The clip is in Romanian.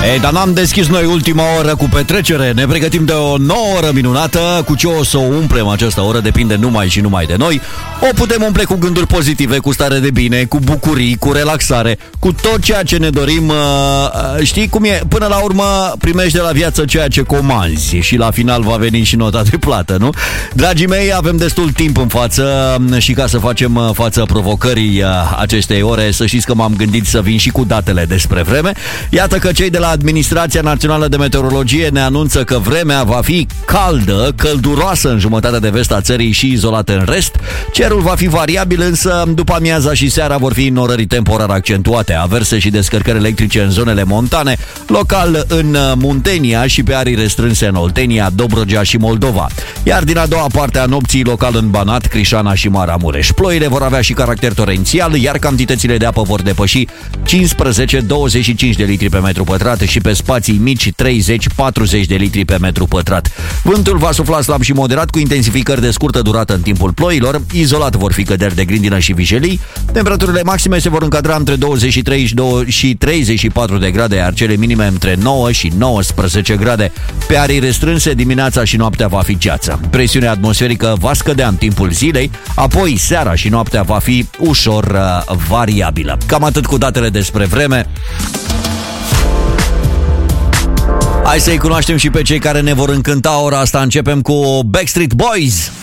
Ei, dar n-am deschis noi ultima oră cu petrecere. Ne pregătim de o nouă oră minunată. Cu ce o să o umplem această oră depinde numai și numai de noi. O putem umple cu gânduri pozitive, cu stare de bine, cu bucurii, cu relaxare, cu tot ceea ce ne dorim. Știi cum e? Până la urmă primești de la viață ceea ce comanzi și la final va veni și nota de plată, nu? Dragii mei, avem destul timp în față și ca să facem față provocării acestei ore, să știți că m-am gândit să vin și cu datele despre vreme. Iată că cei de la Administrația Națională de Meteorologie ne anunță că vremea va fi caldă, călduroasă în jumătatea de vest a țării și izolată în rest. Cerul va fi variabil, însă după amiaza și seara vor fi înnorări temporar accentuate, averse și descărcări electrice în zonele montane, local în Muntenia și pe arii restrânse în Oltenia, Dobrogea și Moldova. Iar din a doua parte a nopții, local în Banat, Crișana și Maramureș. Ploile vor avea și caracter torențial, iar cantitățile de apă vor depăși 15-25 de litri pe metru pătrat și pe spații mici 30-40 de litri pe metru pătrat. Vântul va sufla slab și moderat cu intensificări de scurtă durată în timpul ploilor. Izolat vor fi căderi de grindină și vijelii. Temperaturile maxime se vor încadra între 23 și 34 de grade, iar cele minime între 9 și 19 grade. Pe arii restrânse, dimineața și noaptea va fi ceață. Presiunea atmosferică va scădea în timpul zilei, apoi seara și noaptea va fi ușor variabilă. Cam atât cu datele despre vreme. Hai să-i cunoaștem și pe cei care ne vor încânta ora asta. Începem cu Backstreet Boys.